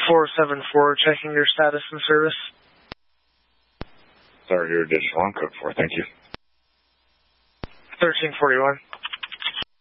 474, checking your status and service. Sorry, you're additional on code 4, thank you. 1341.